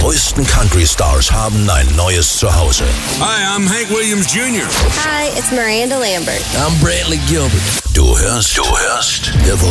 größten Country-Stars haben ein neues Zuhause. Hi, I'm Hank Williams Jr. Hi, it's Miranda Lambert. I'm Brantley Gilbert. Du hörst The